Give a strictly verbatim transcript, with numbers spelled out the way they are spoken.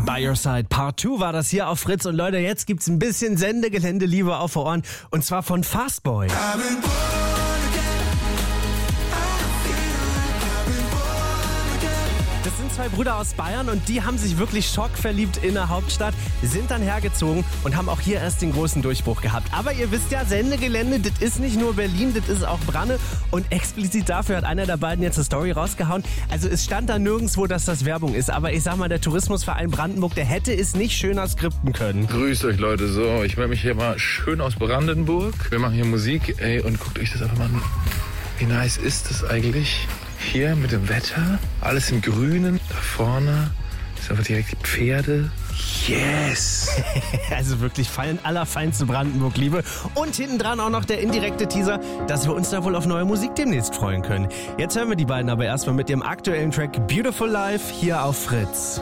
By Your Side Part zwei war das hier auf Fritz. Und Leute, jetzt gibt's ein bisschen Sendegelände-Liebe auf Ohren. Und zwar von Fastboy. Das sind zwei Brüder aus Bayern und die haben sich wirklich schockverliebt in der Hauptstadt, sind dann hergezogen und haben auch hier erst den großen Durchbruch gehabt. Aber ihr wisst ja, Sendegelände, das ist nicht nur Berlin, das ist auch Branne. Und explizit dafür hat einer der beiden jetzt eine Story rausgehauen. Also es stand da nirgendwo, dass das Werbung ist. Aber ich sag mal, der Tourismusverein Brandenburg, der hätte es nicht schöner skripten können. Grüßt euch Leute, so, ich melde mich hier mal schön aus Brandenburg. Wir machen hier Musik, ey, und guckt euch das einfach mal an. Wie nice ist das eigentlich? Hier mit dem Wetter, alles im Grünen, da vorne ist einfach direkt die Pferde. Yes! Also wirklich fein, allerfeinste Brandenburg-Liebe. Und hinten dran auch noch der indirekte Teaser, dass wir uns da wohl auf neue Musik demnächst freuen können. Jetzt hören wir die beiden aber erstmal mit dem aktuellen Track Beautiful Life hier auf Fritz.